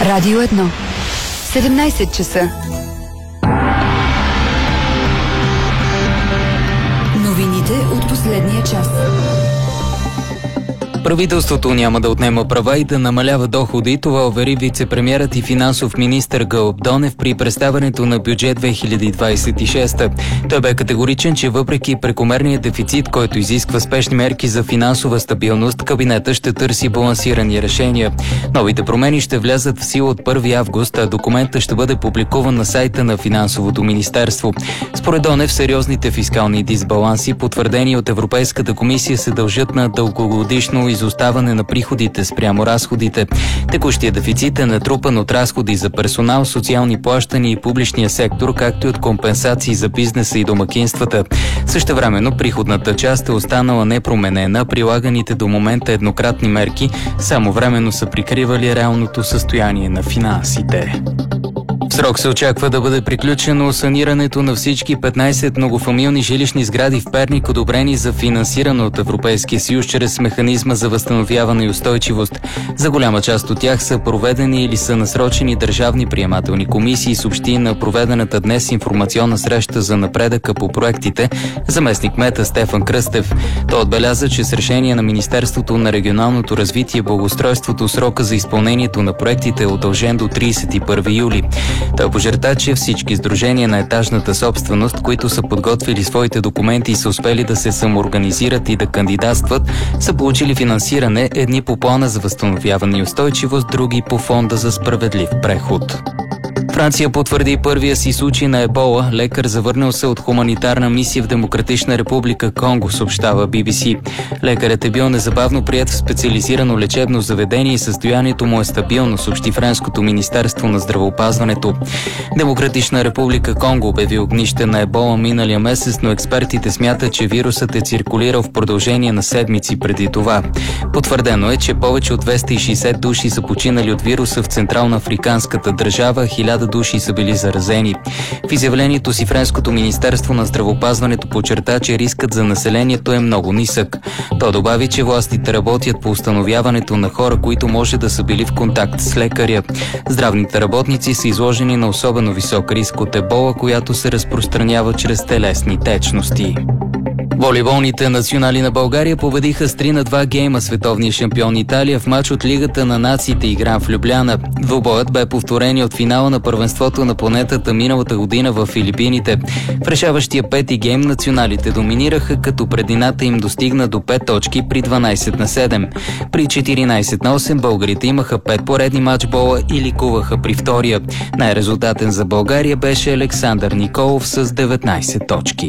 Радио 1. 17 часа. Новините от последния час. Правителството няма да отнема права и да намалява доходи. Това увери вице-премиерът и финансов министър Гълъб Донев при представянето на бюджет 2026. Той бе категоричен, че въпреки прекомерния дефицит, който изисква спешни мерки за финансова стабилност, кабинета ще търси балансирани решения. Новите промени ще влязат в сила от 1 август, а документът ще бъде публикуван на сайта на Финансовото министерство. Според Донев, сериозните фискални дисбаланси, потвърдени от Европейската комисия, се дължат на дългогодишно изоставане на приходите спрямо разходите. Текущия дефицит е натрупан от разходи за персонал, социални плащания и публичния сектор, както и от компенсации за бизнеса и домакинствата. Същевременно приходната част е останала непроменена, прилаганите до момента еднократни мерки само временно са прикривали реалното състояние на финансите. В срок се очаква да бъде приключено санирането на всички 15 многофамилни жилищни сгради в Перник, одобрени за финансиране от Европейския съюз чрез механизма за възстановяване и устойчивост. За голяма част от тях са проведени или са насрочени държавни приемателни комисии, съобщи на проведената днес информационна среща за напредъка по проектите заместник-кмета Стефан Кръстев. Той отбеляза, че с решение на Министерството на регионалното развитие и благоустройството срока за изпълнението на проектите е удължен до 31 юли. Той подчерта, че всички сдружения на етажната собственост, които са подготвили своите документи и са успели да се самоорганизират и да кандидатстват, са получили финансиране, едни по плана за възстановяване и устойчивост, други по фонда за справедлив преход. Франция потвърди първия си случай на ебола. Лекар, завърнал се от хуманитарна мисия в Демократична република Конго, съобщава BBC. Лекарят е бил незабавно приет в специализирано лечебно заведение и състоянието му е стабилно, съобщи Френското министерство на здравеопазването. Демократична република Конго обяви огнище на ебола миналия месец, но експертите смятат, че вирусът е циркулирал в продължение на седмици преди това. Потвърдено е, че повече от 260 души са починали от вируса в Централна африканската държава, 1000 души са били заразени. В изявлението си Френското министерство на здравеопазването подчерта, че рискът за населението е много нисък. То добави, че властите работят по установяването на хора, които може да са били в контакт с лекаря. Здравните работници са изложени на особено висок риск от ебола, която се разпространява чрез телесни течности. Волейболните национали на България победиха с 3-2 гейма световния шампион Италия в мач от Лигата на нациите, игран в Любляна. Двубоят бе повторение от финала на първенството на планетата миналата година в Филипините. В решаващия пети гейм националите доминираха, като предината им достигна до 5 точки при 12-7. При 14-8 българите имаха 5 поредни матчбола и ликуваха при втория. Най-резултатен за България беше Александър Николов с 19 точки.